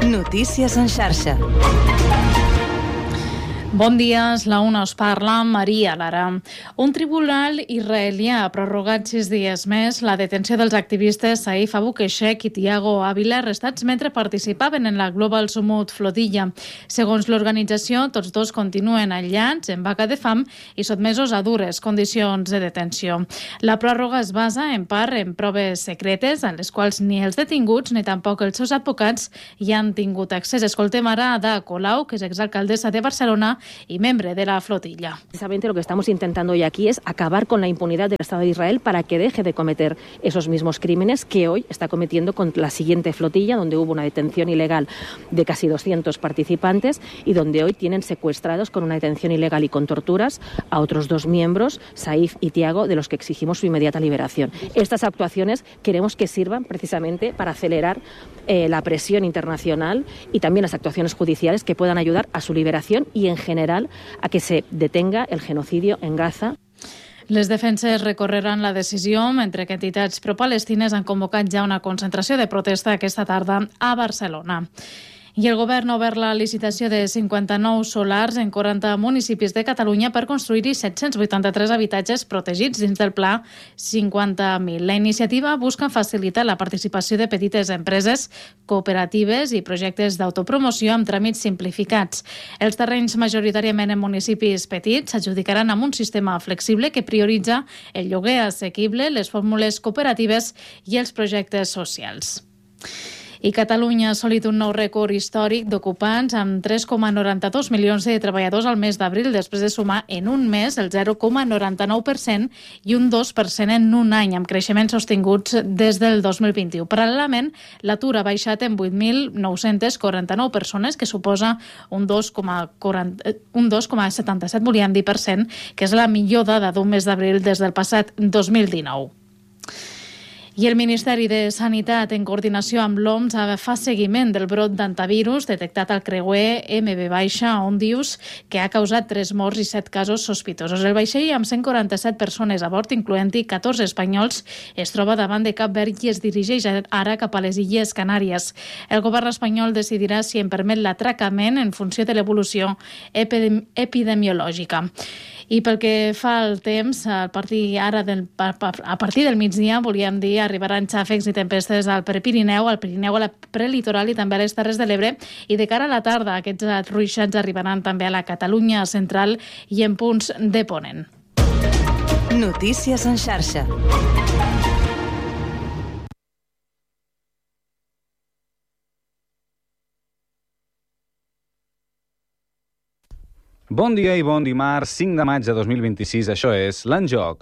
Notícies en xarxa. Bon dia, és la una, us parla Maria Lara. Un tribunal israelià ha prorrogat 6 dies més la detenció dels activistes Saif Abu Keshek i Thiago Ávila, arrestats mentre participaven en la Global Summit Flotilla. Segons l'organització, tots dos continuen aïllats, en vaga de fam i sotmesos a dures condicions de detenció. La pròrroga es basa en part en proves secretes, en les quals ni els detinguts ni tampoc els seus advocats hi han tingut accés. Escoltem ara a Ada Colau, que és exalcaldessa de Barcelona y miembro de la flotilla. Precisamente lo que estamos intentando hoy aquí es acabar con la impunidad del Estado de Israel para que deje de cometer esos mismos crímenes que hoy está cometiendo con la siguiente flotilla, donde hubo una detención ilegal de casi 200 participantes y donde hoy tienen secuestrados con una detención ilegal y con torturas a otros 2 miembros, Saif y Thiago, de los que exigimos su inmediata liberación. Estas actuaciones queremos que sirvan precisamente para acelerar la presión internacional y también las actuaciones judiciales que puedan ayudar a su liberación y en general a que se detenga el genocidio en Gaza. Les defenses recorreran la decisió, mentre que entitats pro-palestines han convocat ja una concentració de protesta aquesta tarda a Barcelona. I el govern ha obert la licitació de 59 solars en 40 municipis de Catalunya per construir-hi 783 habitatges protegits dins del pla 50.000. La iniciativa busca facilitar la participació de petites empreses, cooperatives i projectes d'autopromoció amb tràmits simplificats. Els terrenys majoritàriament en municipis petits s'adjudicaran amb un sistema flexible que prioritza el lloguer assequible, les fórmules cooperatives i els projectes socials. I Catalunya ha assolit un nou rècord històric d'ocupants amb 3,92 milions de treballadors al mes d'abril, després de sumar en un mes el 0,99% i un 2% en un any, amb creixements sostinguts des del 2021. Paral·lelament, l'atur ha baixat en 8.949 persones, que suposa un 2,77%, volíem dir, que és la millor dada d'un mes d'abril des del passat 2019. I el Ministeri de Sanitat, en coordinació amb l'OMS, fa seguiment del brot d'antivirus detectat al creuer MV-Ondius, que ha causat 3 morts i 7 casos sospitosos. El vaixell, amb 147 persones a bord, incloent-hi 14 espanyols, es troba davant de Cap Verd i es dirigeix ara cap a les Illes Canàries. El govern espanyol decidirà si en permet l'atracament en funció de l'evolució epidemiològica. I pel que fa al temps, a partir del migdia, volíem dir, arribaran xàfecs i tempestes al Prepirineu, al Pirineu, a la prelitoral i també a les Terres de l'Ebre, i de cara a la tarda aquests ruixats arribaran també a la Catalunya central i en punts de ponent. Notícies en xarxa. Bon dia i bon dimarts, 5 de maig de 2026. Això és l'En Joc.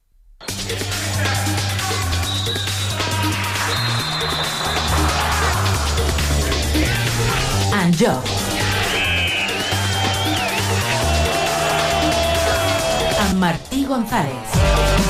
En Joc. Amb Martí González.